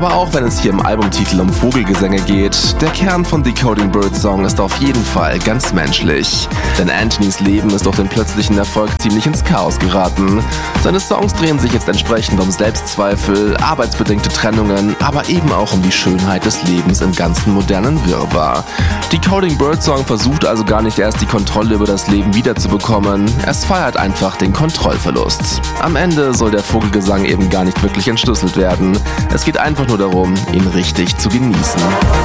Aber auch wenn es hier im Albumtitel um Vogelgesänge geht, der Kern von Decoding Birdsong ist auf jeden Fall ganz menschlich. Denn Anthonys Leben ist durch den plötzlichen Erfolg ziemlich ins Chaos geraten. Seine Songs drehen sich jetzt entsprechend um Selbstzweifel, arbeitsbedingte Trennungen, aber eben auch um die Schönheit des Lebens im ganzen modernen Wirrwarr. Decoding Birdsong versucht also gar nicht erst die Kontrolle über das Leben wiederzubekommen, es feiert einfach den Kontrollverlust. Am Ende soll der Vogelgesang eben gar nicht wirklich entschlüsselt werden. Es geht einfach nur darum, ihn richtig zu genießen.